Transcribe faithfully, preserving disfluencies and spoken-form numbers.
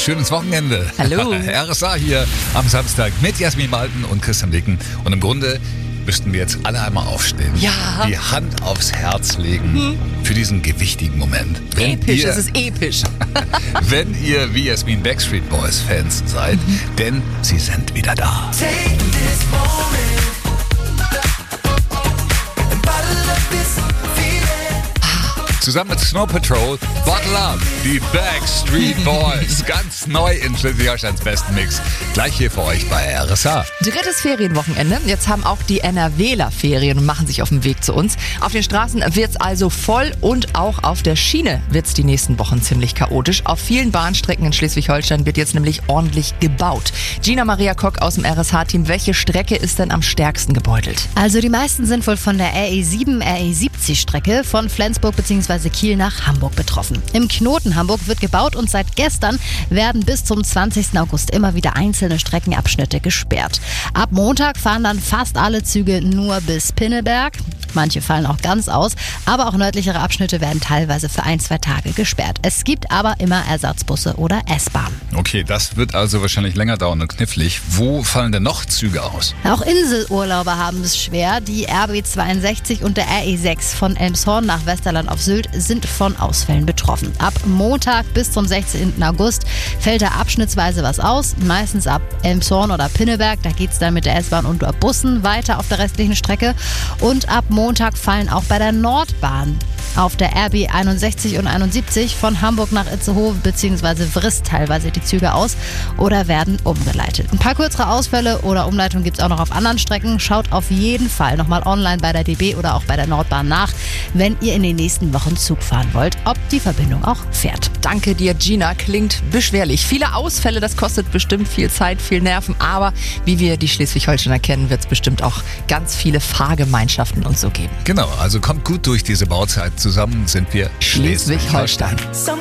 schönes Wochenende. Hallo. R S A hier am Samstag mit Jasmin Malten und Christian Wicken. Und im Grunde müssten wir jetzt alle einmal aufstehen. Ja. Die Hand aufs Herz legen hm. für diesen gewichtigen Moment. Wenn episch, ihr, das ist episch. Wenn ihr wie Jasmin Backstreet Boys Fans seid, mhm. denn sie sind wieder da. Take this moment. Zusammen mit Snow Patrol, Bottle Up, die Backstreet Boys. Ganz neu in Schleswig-Holsteins besten Mix. Gleich hier für euch bei R S A. Drittes Ferienwochenende. Jetzt haben auch die NRWler Ferien und machen sich auf den Weg zu uns. Auf den Straßen wird's also voll und auch auf der Schiene wird's die nächsten Wochen ziemlich chaotisch. Auf vielen Bahnstrecken in Schleswig-Holstein wird jetzt nämlich ordentlich gebaut. Gina Maria Kock aus dem R S H-Team. Welche Strecke ist denn am stärksten gebeutelt? Also die meisten sind wohl von der R E sieben, R E siebzig Strecke von Flensburg bzw. Kiel nach Hamburg betroffen. Im Knoten Hamburg wird gebaut und seit gestern werden bis zum zwanzigsten August immer wieder einzelne Streckenabschnitte gesperrt. Ab Montag fahren dann fast alle Züge nur bis Pinneberg. Manche fallen auch ganz aus, aber auch nördlichere Abschnitte werden teilweise für ein, zwei Tage gesperrt. Es gibt aber immer Ersatzbusse oder S-Bahn. Okay, das wird also wahrscheinlich länger dauern und knifflig. Wo fallen denn noch Züge aus? Auch Inselurlauber haben es schwer. Die R B zweiundsechzig und der R E sechs von Elmshorn nach Westerland auf Sylt sind von Ausfällen betroffen. Ab Montag bis zum sechzehnten August fällt da abschnittsweise was aus. Meistens ab Elmshorn oder Pinneberg. Da geht es dann mit der S-Bahn und Bussen weiter auf der restlichen Strecke. Und ab Montag fallen auch bei der Nordbahn auf der R B einundsechzig und einundsiebzig von Hamburg nach Itzehoe bzw. Vrist teilweise die Züge aus oder werden umgeleitet. Ein paar kürzere Ausfälle oder Umleitungen gibt es auch noch auf anderen Strecken. Schaut auf jeden Fall nochmal online bei der D B oder auch bei der Nordbahn nach, wenn ihr in den nächsten Wochen Zug fahren wollt, ob die Verbindung auch fährt. Danke dir, Gina. Klingt beschwerlich. Viele Ausfälle, das kostet bestimmt viel Zeit, viel Nerven. Aber wie wir die Schleswig-Holsteiner kennen, wird es bestimmt auch ganz viele Fahrgemeinschaften und so geben. Genau, also kommt gut durch diese Bauzeit. Zusammen sind wir Schleswig-Holstein. Schleswig-Holstein.